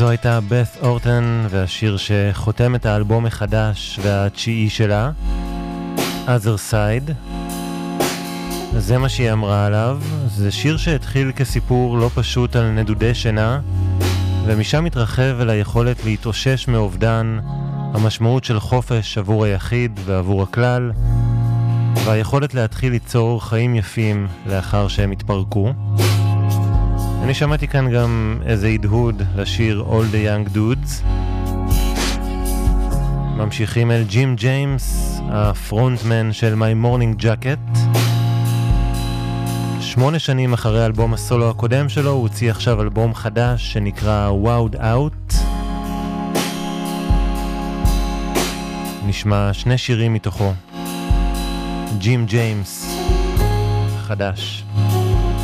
זו הייתה בת אורטון והשיר שחותם את האלבום החדש והתשיעי שלה, Other Side. זה מה שהיא אמרה עליו. זה שיר שהתחיל כסיפור לא פשוט על נדודי שינה, ומשם התרחב אל היכולת להתאושש מאובדן, המשמעות של חופש עבור היחיד ועבור הכלל, והיכולת להתחיל ליצור חיים יפים לאחר שהם התפרקו. אני שמעתי כאן גם איזה הדהוד לשיר All the Young Dudes. ממשיכים אל ג'ים ג'יימס, הפרונטמן של My Morning Jacket. 8 שנים אחרי אלבום הסולו הקודם שלו, הוא הוציא עכשיו אלבום חדש שנקרא Wowed Out. נשמע 2 שירים מתוכו. ג'ים ג'יימס, חדש.